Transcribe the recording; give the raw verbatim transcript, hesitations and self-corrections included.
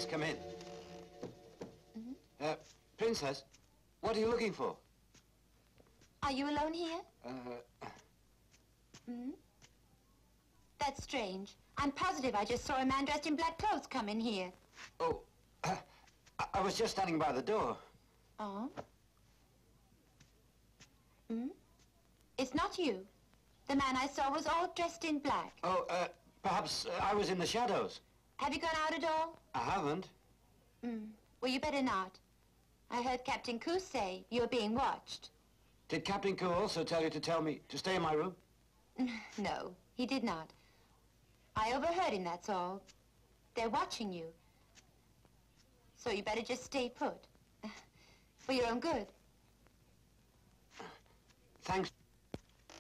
Please come in. Mm-hmm. Uh, Princess, what are you looking for? Are you alone here? Uh... Hmm? That's strange. I'm positive I just saw a man dressed in black clothes come in here. Oh, uh, I, I was just standing by the door. Oh? Hmm? It's not you. The man I saw was all dressed in black. Oh, uh, perhaps uh, I was in the shadows. Have you gone out at all? I haven't. Hmm. Well, you better not. I heard Captain Koo say you're being watched. Did Captain Koo also tell you to tell me to stay in my room? No, he did not. I overheard him, that's all. They're watching you. So you better just stay put. For your own good. Thanks.